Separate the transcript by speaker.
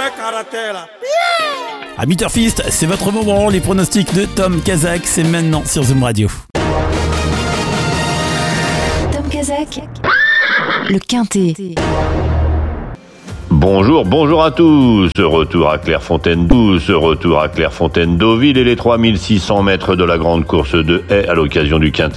Speaker 1: Amis turfistes, c'est votre moment. Les pronostics de Tom Kazak, c'est maintenant sur Zoom Radio.
Speaker 2: Tom Kazak, le Quintet.
Speaker 3: Bonjour à tous. Retour à Clairefontaine-Deauville et les 3600 mètres de la grande course de Haye à l'occasion du Quintet